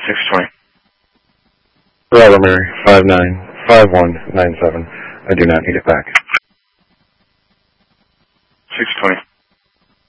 620. Bravo Mary, 595197. I do not need it back. 620.